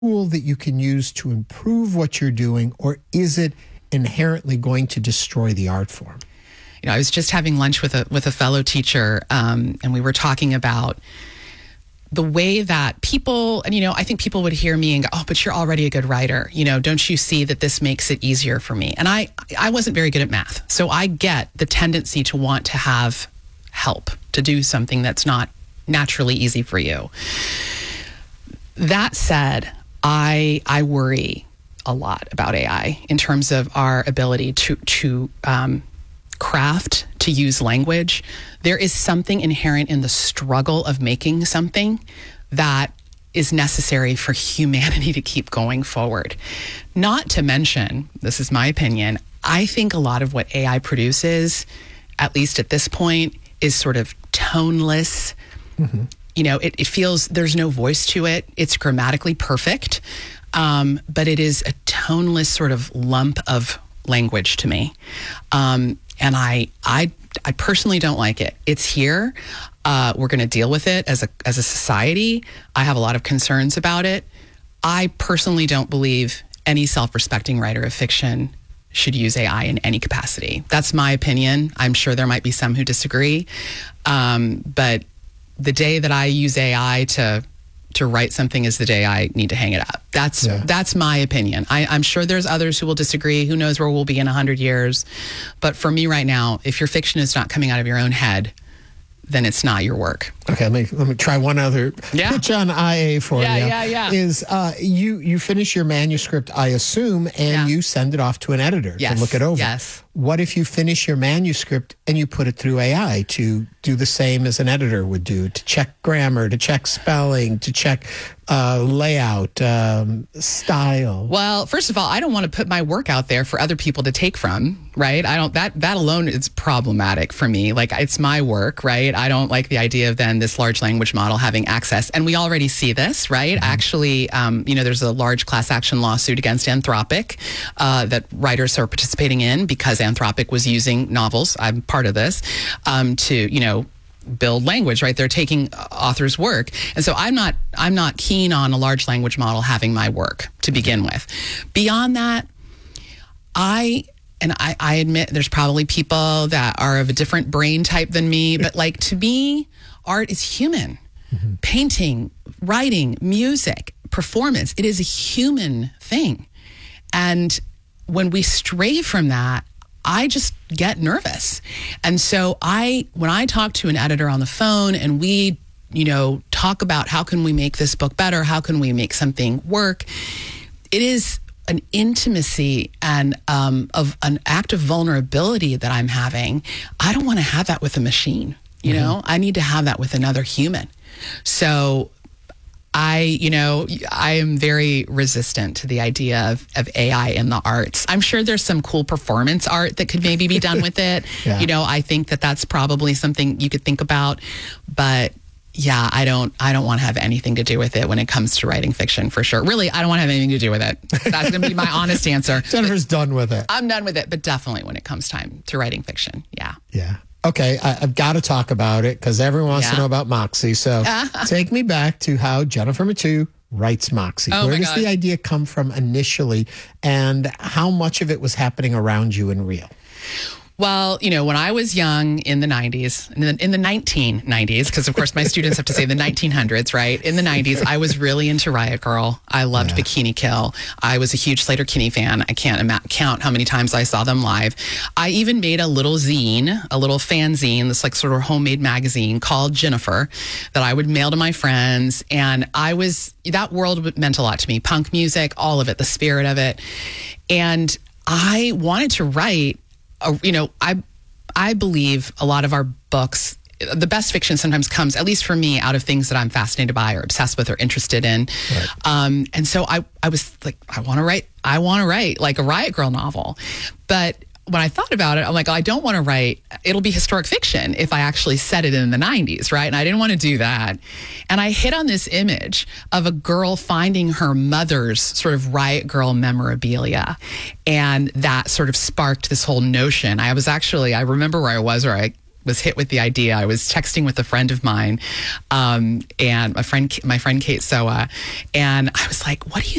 tool that you can use to improve what you're doing, or is it inherently going to destroy the art form? You know, I was just having lunch with a fellow teacher, and we were talking about the way that people, and, you know, I think people would hear me and go, oh, but you're already a good writer. You know, don't you see that this makes it easier for me? And I wasn't very good at math. So I get the tendency to want to have help to do something that's not naturally easy for you. That said, I worry a lot about AI in terms of our ability to craft, to use language. There is something inherent in the struggle of making something that is necessary for humanity to keep going forward. Not to mention, this is my opinion, I think a lot of what AI produces, at least at this point, is sort of toneless. Mm-hmm. You know, it feels there's no voice to it. It's grammatically perfect, but it is a toneless sort of lump of language to me. And I personally don't like it. It's here. We're going to deal with it as a society. I have a lot of concerns about it. I personally don't believe any self-respecting writer of fiction should use AI in any capacity. That's my opinion. I'm sure there might be some who disagree. But the day that I use AI to write something is the day I need to hang it up. That's my opinion. I'm sure there's others who will disagree. Who knows where we'll be in 100 years. But for me right now, if your fiction is not coming out of your own head, then it's not your work. Okay, let me try one other pitch on IA for you. Is you finish your manuscript, I assume, and you send it off to an editor to look it over. Yes. What if you finish your manuscript and you put it through AI to do the same as an editor would do, to check grammar, to check spelling, to check layout, style? Well, first of all, I don't want to put my work out there for other people to take from, right? That alone is problematic for me. Like, it's my work, right? I don't like the idea of then this large language model having access. And we already see this, right? Mm-hmm. Actually, there's a large class action lawsuit against Anthropic that writers are participating in because Anthropic was using novels, I'm part of this, to, build language, right? They're taking authors' work. And so I'm not keen on a large language model having my work to begin with. Beyond that, I admit there's probably people that are of a different brain type than me, but like, to me, art is human. Mm-hmm. Painting, writing, music, performance, it is a human thing. And when we stray from that, I just get nervous. And so when I talk to an editor on the phone and we, talk about how can we make this book better? How can we make something work? It is an intimacy and of an act of vulnerability that I'm having. I don't want to have that with a machine. I need to have that with another human. So I am very resistant to the idea of AI in the arts. I'm sure there's some cool performance art that could maybe be done with it. Yeah. I think that's probably something you could think about. But yeah, I don't want to have anything to do with it when it comes to writing fiction, for sure. Really, I don't want to have anything to do with it. That's going to be my honest answer. Jennifer's done with it. I'm done with it, but definitely when it comes time to writing fiction. Yeah. Yeah. Okay, I've got to talk about it because everyone wants to know about Moxie. So take me back to how Jennifer Mathieu writes Moxie. Where does the idea come from initially, and how much of it was happening around you in real? Well, when I was young in the 90s, in the 1990s, because of course my students have to say the 1900s, right? In the 90s, I was really into Riot Girl. I loved Bikini Kill. I was a huge Sleater-Kinney fan. I can't count how many times I saw them live. I even made a little zine, a little fanzine, this like sort of homemade magazine called Jennifer that I would mail to my friends. And that world meant a lot to me. Punk music, all of it, the spirit of it. And I wanted to write. I believe a lot of our books, the best fiction sometimes comes, at least for me, out of things that I'm fascinated by or obsessed with or interested in. Right. And so I was like, I want to write like a Riot Girl novel. But when I thought about it, I'm like, I don't want to write, it'll be historic fiction if I actually set it in the 90s, right? And I didn't want to do that. And I hit on this image of a girl finding her mother's sort of Riot Girl memorabilia. And that sort of sparked this whole notion. I remember where I was, or was hit with the idea, I was texting with a friend of mine, and my friend Kate Soa, and I was like, "What do you